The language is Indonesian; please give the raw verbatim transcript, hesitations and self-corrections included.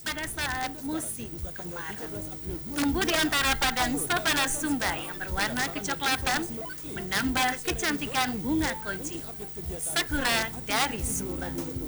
pada saat musim kemarau. Tumbuh di antara padang savana Sumba yang berwarna kecoklatan, menambah kecantikan bunga kunci sakura dari Sumba.